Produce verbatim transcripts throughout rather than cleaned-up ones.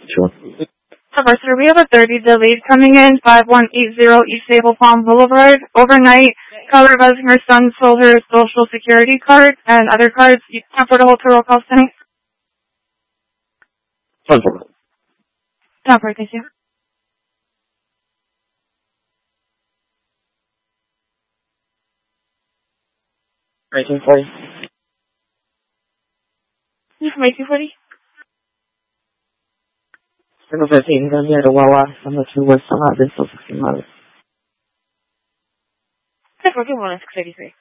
Sure. Sir, we have a thirty delayed coming in, five one eight zero East Sable Palm Boulevard. Overnight, caller advising her son sold her social security card and other cards. You can for the hotel roll call tonight? ten four. ten four, thank you. nineteen forty. nineteen forty? seven fifteen, down here to Wawa, I'm not sure what's on this, so sixteen miles. ten four, give me one, six eighty-three.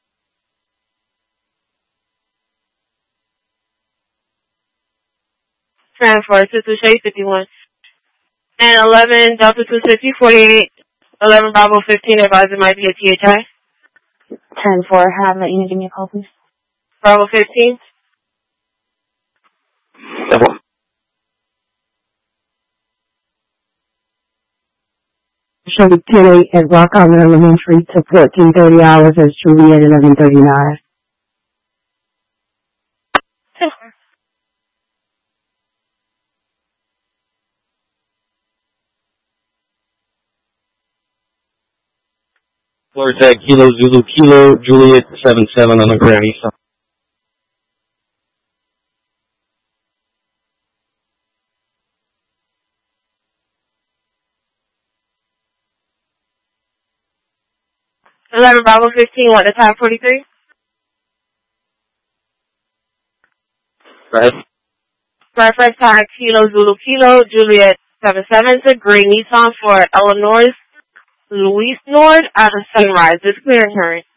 Transfer to two Shade fifty-one. And eleven Delta two fifty, forty-eight, eleven Bravo fifteen, advisor might be a T H I. ten four, have that unit give me a call, please. Bravo fifteen. ten four. Showing ten eight at Rock Island Elementary to fourteen thirty hours as Juliet eleven thirty-nine. Florida Tech, Kilo Zulu Kilo, Juliet seven seven on the Granny. eleven Bravo fifteen, what, the time forty-three? Right. My first time, Kilo Zulu Kilo, Juliet seven seven to Gray Nissan for Eleanor's Luis Nord out of Sunrise. It's clear and current.